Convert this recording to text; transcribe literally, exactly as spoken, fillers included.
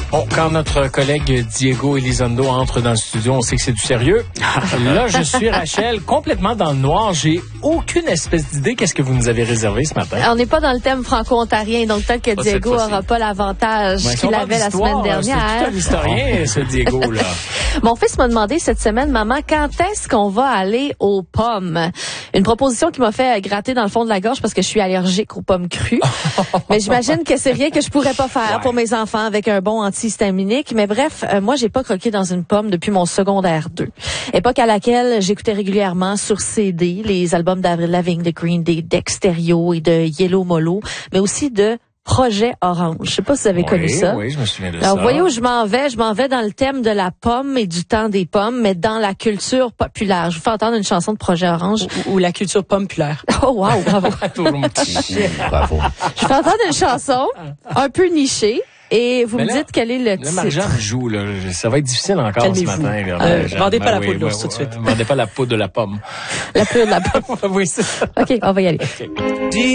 Bon, quand notre collègue Diego Elizondo entre dans le studio, on sait que c'est du sérieux. Là, je suis Rachel, complètement dans le noir. J'ai aucune espèce d'idée. Qu'est-ce que vous nous avez réservé ce matin? On n'est pas dans le thème franco-ontarien, donc peut-être que Diego n'aura pas l'avantage ouais, qu'il avait la semaine dernière. C'est tout un historien, ce Diego, là. Mon fils m'a demandé cette semaine, maman, quand est-ce qu'on va aller aux pommes? Une proposition qui m'a fait gratter dans le fond de la gorge parce que je suis allergique aux pommes crues. Mais j'imagine que c'est rien que je pourrais pas faire ouais. pour mes enfants avec un bon antihistaminique. Mais bref, euh, moi, j'ai pas croqué dans une pomme depuis mon secondaire deux. Époque à laquelle j'écoutais régulièrement sur C D les albums d'Avril Lavigne, de Green Day, d'Extérieur et de Yellow Molo, mais aussi de Projet Orange. Je sais pas si vous avez oui, connu ça. Oui, je me souviens de Alors, ça. vous voyez où je m'en vais? Je m'en vais dans le thème de la pomme et du temps des pommes, mais dans la culture populaire. Je vous fais entendre une chanson de Projet Orange. Ou, ou la culture pommulaire. Oh, wow, bravo. Bravo. Je fais entendre une chanson un peu nichée. Et vous mais me là, dites quel est le titre. Là, Marc-Jean joue, là. Ça va être difficile encore Calmez-vous. ce matin. Là, euh, vendez pas ben, la oui, peau de l'ours oui, tout de suite. Vendez pas la peau de la pomme. La peau de la pomme. Oui, c'est ça. OK, on va y aller. Okay.